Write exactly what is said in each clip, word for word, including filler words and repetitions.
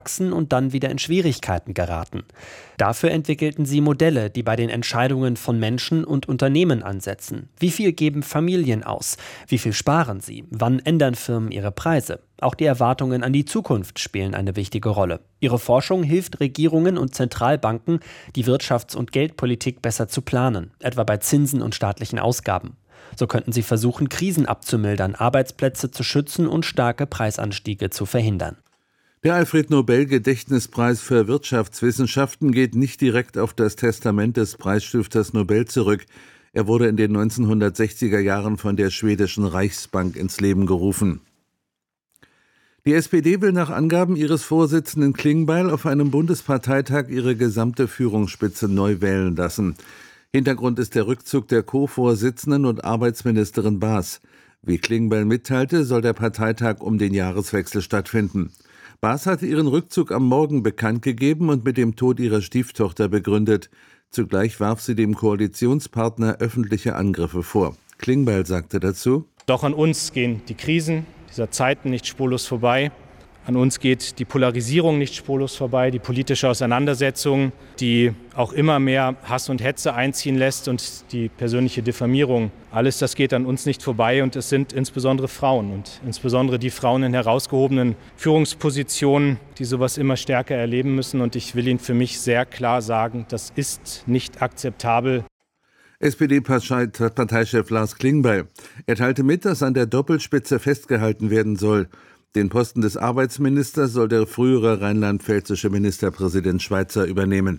wachsen und dann wieder in Schwierigkeiten geraten. Dafür entwickelten sie Modelle, die bei den Entscheidungen von Menschen und Unternehmen ansetzen. Wie viel geben Familien aus? Wie viel sparen sie? Wann ändern Firmen ihre Preise? Auch die Erwartungen an die Zukunft spielen eine wichtige Rolle. Ihre Forschung hilft Regierungen und Zentralbanken, die Wirtschafts- und Geldpolitik besser zu planen, etwa bei Zinsen und staatlichen Ausgaben. So könnten sie versuchen, Krisen abzumildern, Arbeitsplätze zu schützen und starke Preisanstiege zu verhindern. Der Alfred-Nobel-Gedächtnispreis für Wirtschaftswissenschaften geht nicht direkt auf das Testament des Preisstifters Nobel zurück. Er wurde in den neunzehnhundertsechziger Jahren von der schwedischen Reichsbank ins Leben gerufen. Die S P D will nach Angaben ihres Vorsitzenden Klingbeil auf einem Bundesparteitag ihre gesamte Führungsspitze neu wählen lassen. Hintergrund ist der Rückzug der Co-Vorsitzenden und Arbeitsministerin Baas. Wie Klingbeil mitteilte, soll der Parteitag um den Jahreswechsel stattfinden. Baas hatte ihren Rückzug am Morgen bekannt gegeben und mit dem Tod ihrer Stieftochter begründet. Zugleich warf sie dem Koalitionspartner öffentliche Angriffe vor. Klingbeil sagte dazu: Doch an uns gehen die Krisen dieser Zeiten nicht spurlos vorbei. An uns geht die Polarisierung nicht spurlos vorbei, die politische Auseinandersetzung, die auch immer mehr Hass und Hetze einziehen lässt und die persönliche Diffamierung. Alles das geht an uns nicht vorbei und es sind insbesondere Frauen und insbesondere die Frauen in herausgehobenen Führungspositionen, die sowas immer stärker erleben müssen. Und ich will Ihnen für mich sehr klar sagen, das ist nicht akzeptabel. S P D-Parteichef Lars Klingbeil. Er teilte mit, dass an der Doppelspitze festgehalten werden soll. Den Posten des Arbeitsministers soll der frühere rheinland-pfälzische Ministerpräsident Schweizer übernehmen.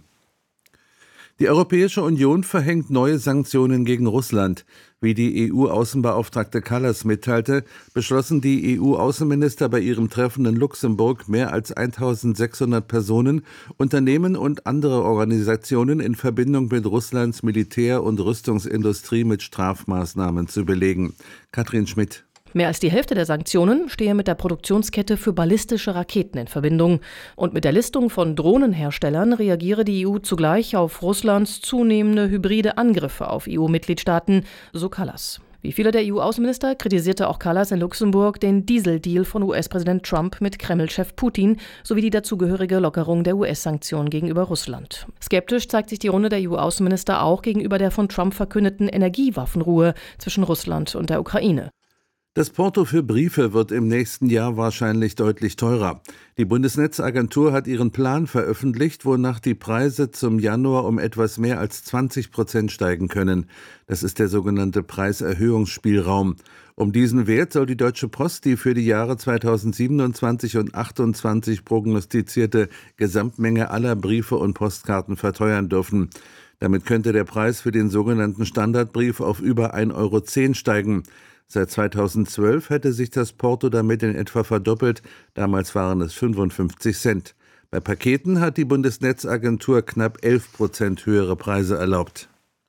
Die Europäische Union verhängt neue Sanktionen gegen Russland. Wie die E U-Außenbeauftragte Kallas mitteilte, beschlossen die E U-Außenminister bei ihrem Treffen in Luxemburg, mehr als eintausendsechshundert Personen, Unternehmen und andere Organisationen in Verbindung mit Russlands Militär- und Rüstungsindustrie mit Strafmaßnahmen zu belegen. Katrin Schmidt. Mehr als die Hälfte der Sanktionen stehe mit der Produktionskette für ballistische Raketen in Verbindung. Und mit der Listung von Drohnenherstellern reagiere die E U zugleich auf Russlands zunehmende hybride Angriffe auf E U-Mitgliedstaaten, so Kallas. Wie viele der E U-Außenminister kritisierte auch Kallas in Luxemburg den Dieseldeal von U S-Präsident Trump mit Kreml-Chef Putin sowie die dazugehörige Lockerung der U S-Sanktionen gegenüber Russland. Skeptisch zeigt sich die Runde der E U-Außenminister auch gegenüber der von Trump verkündeten Energiewaffenruhe zwischen Russland und der Ukraine. Das Porto für Briefe wird im nächsten Jahr wahrscheinlich deutlich teurer. Die Bundesnetzagentur hat ihren Plan veröffentlicht, wonach die Preise zum Januar um etwas mehr als zwanzig Prozent steigen können. Das ist der sogenannte Preiserhöhungsspielraum. Um diesen Wert soll die Deutsche Post die für die Jahre zweitausendsiebenundzwanzig und achtundzwanzig prognostizierte Gesamtmenge aller Briefe und Postkarten verteuern dürfen. Damit könnte der Preis für den sogenannten Standardbrief auf über ein Euro zehn steigen. Seit zweitausendzwölf hätte sich das Porto damit in etwa verdoppelt, damals waren es fünfundfünfzig Cent. Bei Paketen hat die Bundesnetzagentur knapp elf Prozent höhere Preise erlaubt.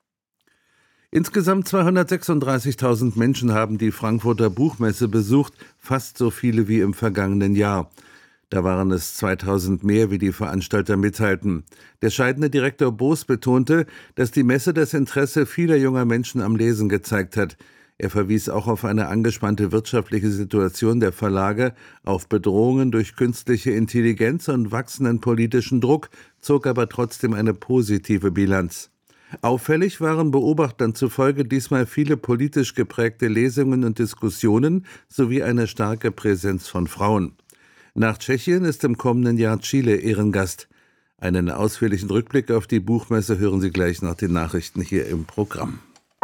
Insgesamt zweihundertsechsunddreißigtausend Menschen haben die Frankfurter Buchmesse besucht, fast so viele wie im vergangenen Jahr. Da waren es zweitausend mehr, wie die Veranstalter mitteilten. Der scheidende Direktor Boos betonte, dass die Messe das Interesse vieler junger Menschen am Lesen gezeigt hat. Er verwies auch auf eine angespannte wirtschaftliche Situation der Verlage, auf Bedrohungen durch künstliche Intelligenz und wachsenden politischen Druck, zog aber trotzdem eine positive Bilanz. Auffällig waren Beobachtern zufolge diesmal viele politisch geprägte Lesungen und Diskussionen sowie eine starke Präsenz von Frauen. Nach Tschechien ist im kommenden Jahr Chile Ehrengast. Einen ausführlichen Rückblick auf die Buchmesse hören Sie gleich nach den Nachrichten hier im Programm.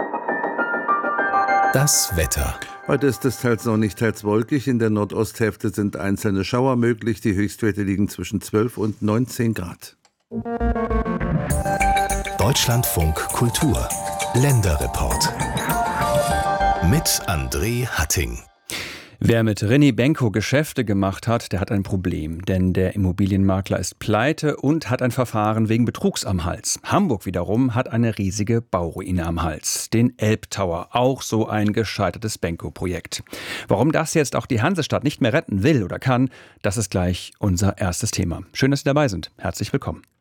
Das Wetter. Heute ist es teils sonnig, teils wolkig. In der Nordosthälfte sind einzelne Schauer möglich. Die Höchstwerte liegen zwischen zwölf und neunzehn Grad. Deutschlandfunk Kultur. Länderreport. Mit André Hatting. Wer mit René Benko Geschäfte gemacht hat, der hat ein Problem. Denn der Immobilienmakler ist pleite und hat ein Verfahren wegen Betrugs am Hals. Hamburg wiederum hat eine riesige Bauruine am Hals. Den Elbtower, auch so ein gescheitertes Benko-Projekt. Warum das jetzt auch die Hansestadt nicht mehr retten will oder kann, das ist gleich unser erstes Thema. Schön, dass Sie dabei sind. Herzlich willkommen.